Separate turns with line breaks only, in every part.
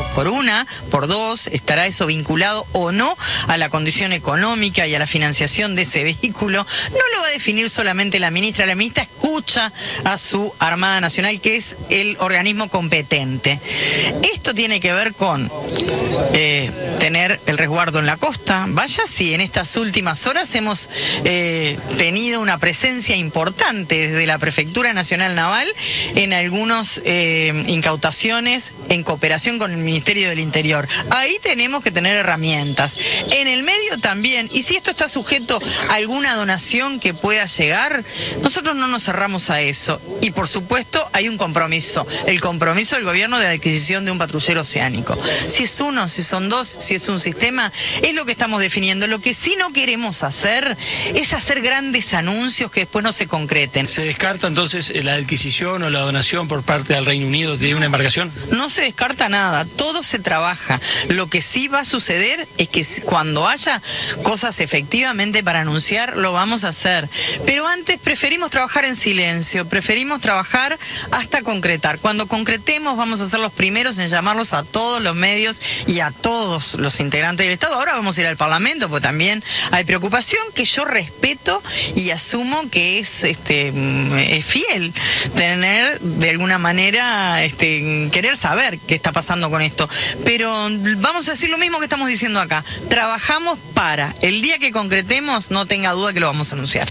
por dos, estará eso vinculado o no a la condición económica y a la financiación de ese vehículo. No lo va a definir solamente la ministra escucha a su Armada Nacional, que es el organismo competente. Esto tiene que ver con tener el resguardo en la costa. Vaya si en estas últimas horas hemos tenido una presencia importante desde la Prefectura Nacional Naval en algunas incautaciones en cooperación con el Ministerio del Interior. Ahí tenemos que tener herramientas. En el medio también, y si esto está sujeto a alguna donación que pueda llegar, nosotros no nos cerramos a eso. Y por supuesto hay un compromiso, el compromiso del gobierno de la adquisición de un patrullero oceánico. Si es uno, si son dos, si es un sistema, es lo que estamos definiendo. Lo que sí no queremos hacer es hacer grandes anuncios que después no se concreten.
¿Se descarta entonces la adquisición o la donación por parte del Reino Unido de una embarcación?
No se descarta nada, todo se trabaja. Lo que sí va a suceder es que cuando haya cosas efectivamente para anunciar, lo vamos a hacer. Pero antes preferimos trabajar en silencio, preferimos trabajar hasta concretar. Cuando concretemos vamos a ser los primeros en llamarlos a todos los medios y a todos los integrantes del Estado. Ahora vamos a ir al Parlamento, porque también hay preocupación que yo respeto y asumo que es fiel tener de alguna manera querer saber qué está pasando con esto. Pero vamos a decir lo mismo que estamos diciendo acá. Trabajamos para el día que concretemos, no tenga duda que lo vamos a anunciar.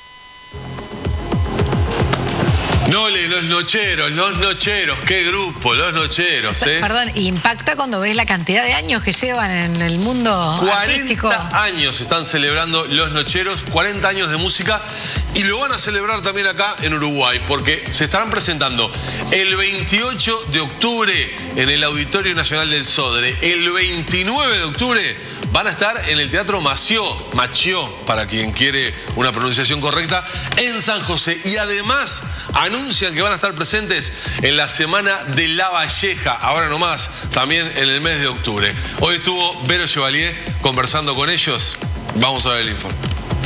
Nole, los nocheros, qué grupo, los nocheros, ¿eh?
Perdón, impacta cuando ves la cantidad de años que llevan en el mundo artístico.
40 años están celebrando los nocheros, 40 años de música, y lo van a celebrar también acá en Uruguay, porque se estarán presentando el 28 de octubre en el Auditorio Nacional del Sodre, el 29 de octubre van a estar en el Teatro Mació, para quien quiere una pronunciación correcta, en San José. Y además anuncian que van a estar presentes en la Semana de La Valleja, ahora nomás, también en el mes de octubre. Hoy estuvo Vero Chevalier conversando con ellos. Vamos a ver el informe.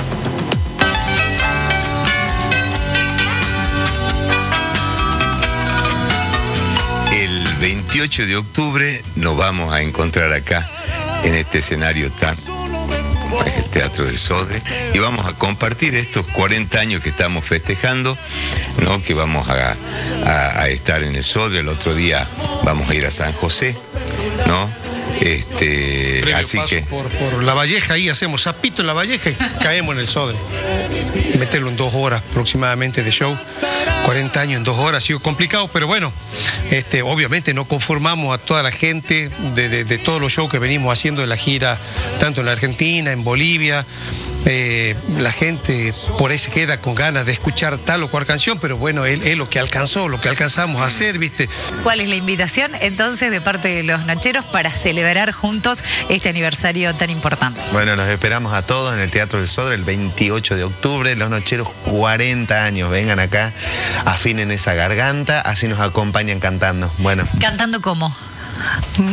El 28 de octubre nos vamos a encontrar acá en este escenario el Teatro del Sodre, y vamos a compartir estos 40 años que estamos festejando, ¿no? Que vamos a estar en el Sodre. El otro día vamos a ir a San José, ¿no? Así que
por La Valleja, ahí hacemos zapito en La Valleja y caemos en el Sodre. Meterlo en 2 horas aproximadamente de show. 40 años en 2 horas ha sido complicado, pero bueno, obviamente no conformamos a toda la gente de todos los shows que venimos haciendo de la gira, tanto en la Argentina, en Bolivia. La gente por ahí se queda con ganas de escuchar tal o cual canción, pero bueno, es lo que alcanzamos a hacer, ¿viste?
¿Cuál es la invitación entonces de parte de los nocheros para celebrar juntos este aniversario tan importante?
Bueno, los esperamos a todos en el Teatro del Sodre el 28 de octubre. Los nocheros, 40 años, vengan acá, afinen esa garganta, así nos acompañan cantando. Bueno.
¿Cantando cómo?